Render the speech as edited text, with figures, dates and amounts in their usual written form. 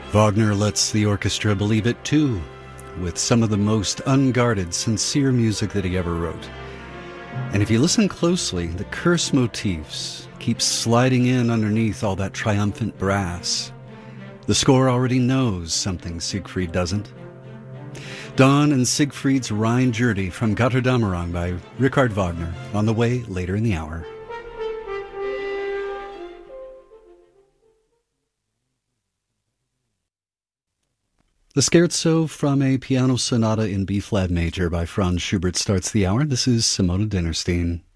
Wagner lets the orchestra believe it too, with some of the most unguarded, sincere music that he ever wrote. And if you listen closely, the curse motifs keep sliding in underneath all that triumphant brass. The score already knows something Siegfried doesn't. Don and Siegfried's Rhine Journey from Götterdämmerung by Richard Wagner, on the way later in the hour. The Scherzo from a Piano Sonata in B-flat major by Franz Schubert starts the hour. This is Simona Dinnerstein.